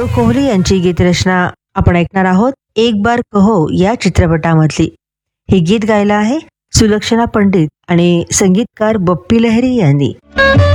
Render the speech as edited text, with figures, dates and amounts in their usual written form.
देव कोहली यांची गीतरचना आपण ऐकणार आहोत एक बार कहो या चित्रपटामधली. हे गीत गायलं आहे सुलक्षणा पंडित आणि संगीतकार बप्पी लहरी यांनी.